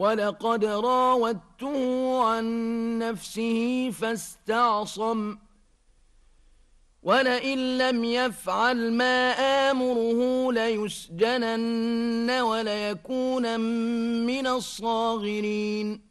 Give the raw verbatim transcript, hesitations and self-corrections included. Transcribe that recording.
ولقد راودته عن نفسه فاستعصم ولئن لم يفعل ما آمره ليسجنن وليكونن من الصاغرين